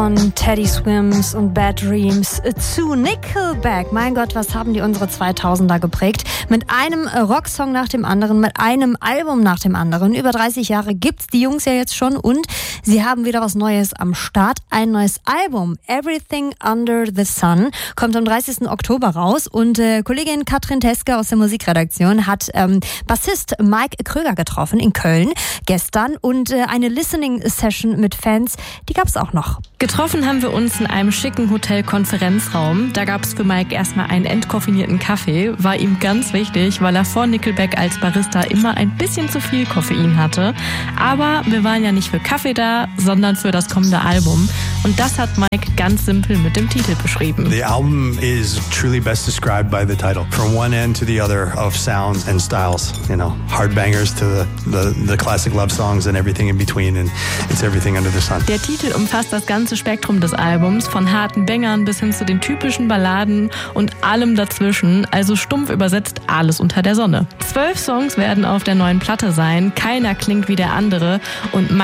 von Teddy Swims und Bad Dreams zu Nickelback. Mein Gott, was haben die unsere 2000er geprägt? Mit einem Rocksong nach dem anderen, mit einem Album nach dem anderen. Über 30 Jahre gibt's die Jungs ja jetzt schon und sie haben wieder was Neues am Start. Ein neues Album, Everything Under the Sun, kommt am 30. Oktober raus und Kollegin Katrin Teske aus der Musikredaktion hat Bassist Mike Kröger getroffen in Köln gestern und eine Listening-Session mit Fans, die gab's auch noch. Getroffen haben wir uns in einem schicken Hotel-Konferenzraum. Da gab es für Mike erstmal einen entkoffinierten Kaffee. War ihm ganz wichtig, weil er vor Nickelback als Barista immer ein bisschen zu viel Koffein hatte. Aber wir waren ja nicht für Kaffee da, sondern für das kommende Album. Und das hat Mike ganz simpel mit dem Titel beschrieben. The album is truly best described by the title. From one end to the other of sounds and styles. You know, hard bangers to the classic love songs and everything in between. And it's everything under the sun. Der Titel umfasst das ganze Spektrum des Albums, von harten Bangern bis hin zu den typischen Balladen und allem dazwischen, also stumpf übersetzt alles unter der Sonne. 12 Songs werden auf der neuen Platte sein, keiner klingt wie der andere und